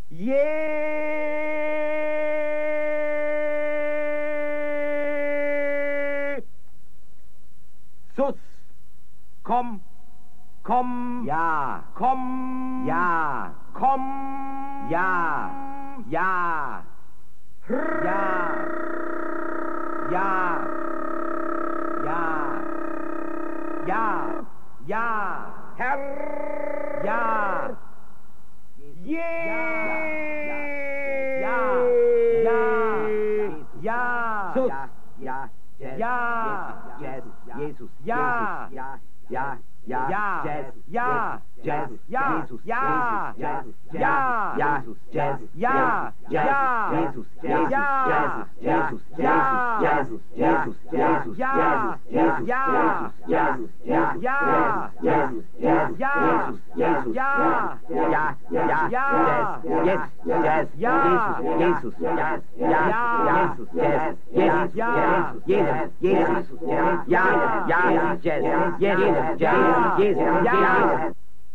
Jesus, komm, komm, Ja, komm, ja, komm, ja, ja, ja, ja, ja, ja, ja, Herr, ja, Je, ja, Sus, ja, Ja. Jesus, Ja. ja, ja, ja, Ja. Jazz, Ja. Jazz, Ja. Jesus, Ja. Jesus, Ja. Jesus, Jazz, Ja. Ja. Jesus, Ja. Jesus, Ja. Jesus, Jesus, Jesus, Ja. Jesus, Ja. Jesus, Ja. Jesus, Jesus, Ja. Jesus, Ja. ja, Ja. yes, Jazz, Ja. Jesus, Jazz, Ja. Jesus, Jazz, Jesus, Ja. Jesus, Jesus, Ja. Jazz, yes, Ja. Jesus, Ja. Jesus,